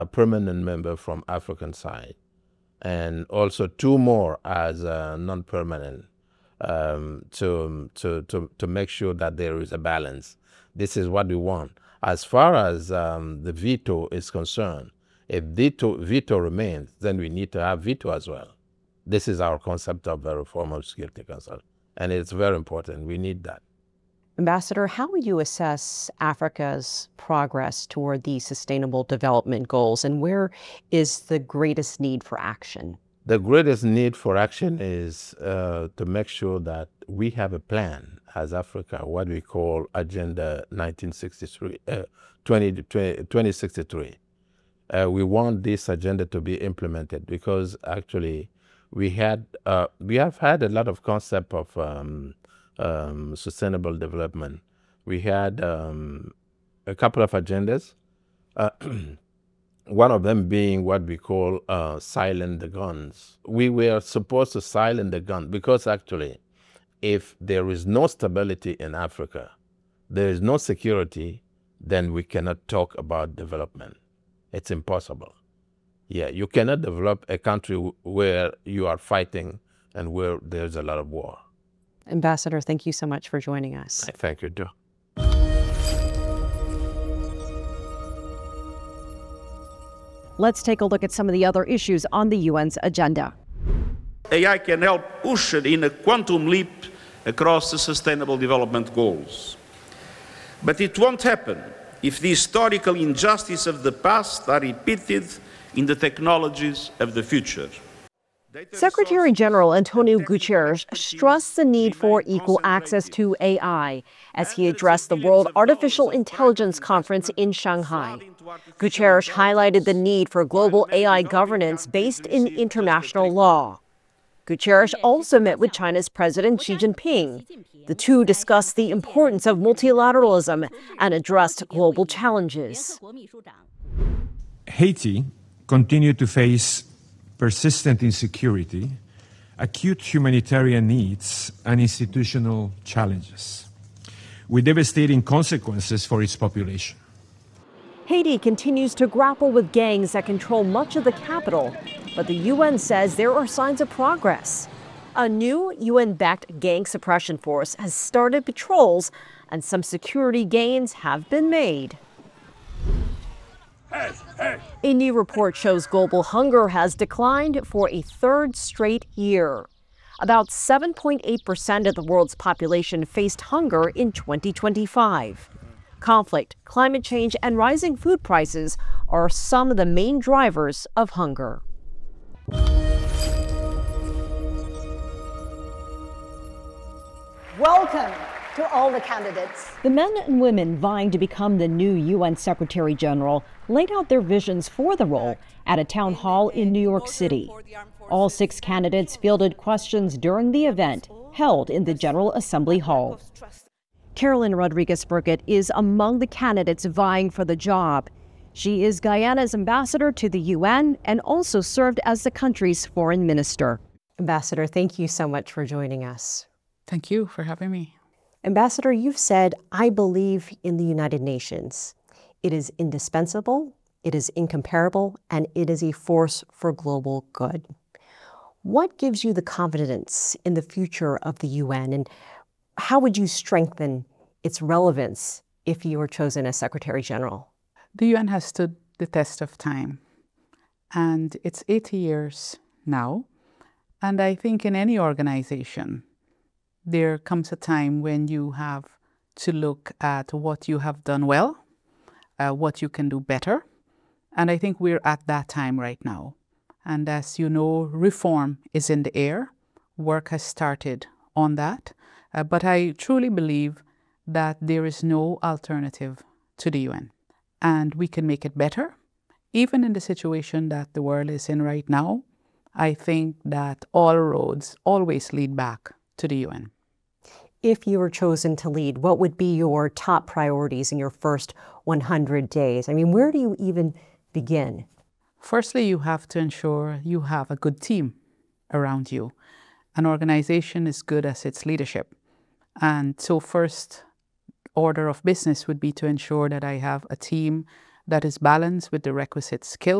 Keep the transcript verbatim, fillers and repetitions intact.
a permanent member from African side, and also two more as uh, non-permanent um, to, to, to, to make sure that there is a balance. This is what we want. As far as um, the veto is concerned, if veto, veto remains, then we need to have veto as well. This is our concept of a reform of Security Council, and it's very important. We need that. Ambassador, how would you assess Africa's progress toward the Sustainable Development Goals, and where is the greatest need for action? The greatest need for action is uh, to make sure that we have a plan as Africa, what we call Agenda nineteen sixty-three, uh, twenty, twenty, twenty sixty-three. Uh, we want this agenda to be implemented because actually we had uh, we have had a lot of concept of um, um, sustainable development. We had um, a couple of agendas. Uh, One of them being what we call uh, silent the guns. We were supposed to silence the gun because actually, if there is no stability in Africa, there is no security, then we cannot talk about development. It's impossible. Yeah, you cannot develop a country where you are fighting and where there's a lot of war. Ambassador, thank you so much for joining us. I thank you, too. Let's take a look at some of the other issues on the U N's agenda. A I can help usher in a quantum leap across the Sustainable Development Goals. But it won't happen if the historical injustices of the past are repeated in the technologies of the future. Secretary General Antonio Guterres stressed the need for equal access to A I as he addressed the World Artificial Intelligence Conference in Shanghai. Guterres highlighted the need for global A I governance based in international law. Guterres also met with China's President Xi Jinping. The two discussed the importance of multilateralism and addressed global challenges. Haiti continued to face persistent insecurity, acute humanitarian needs, and institutional challenges, with devastating consequences for its population. Haiti continues to grapple with gangs that control much of the capital, but the U N says there are signs of progress. A new U N-backed gang suppression force has started patrols, and some security gains have been made. Hey, hey. A new report shows global hunger has declined for a third straight year. About seven point eight percent of the world's population faced hunger in twenty twenty-five. Conflict, climate change, and rising food prices are some of the main drivers of hunger. Welcome to all the candidates. The men and women vying to become the new U N Secretary General laid out their visions for the role at a town hall in New York City. All six candidates fielded questions during the event held in the General Assembly Hall. Carolyn Rodriguez-Burkett is among the candidates vying for the job. She is Guyana's ambassador to the U N and also served as the country's foreign minister. Ambassador, thank you so much for joining us. Thank you for having me. Ambassador, you've said, I believe in the United Nations. It is indispensable, it is incomparable, and it is a force for global good. What gives you the confidence in the future of the U N, and how would you strengthen its relevance if you were chosen as Secretary General? The U N has stood the test of time, and it's eighty years now. And I think in any organization, there comes a time when you have to look at what you have done well, uh, what you can do better. And I think we're at that time right now. And as you know, reform is in the air. Work has started on that. Uh, but I truly believe that there is no alternative to the U N. And we can make it better. Even in the situation that the world is in right now, I think that all roads always lead back to the U N. If you were chosen to lead, what would be your top priorities in your first one hundred days? I mean, where do you even begin? Firstly, you have to ensure you have a good team around you. An organization is good as its leadership. And so first order of business would be to ensure that I have a team that is balanced with the requisite skills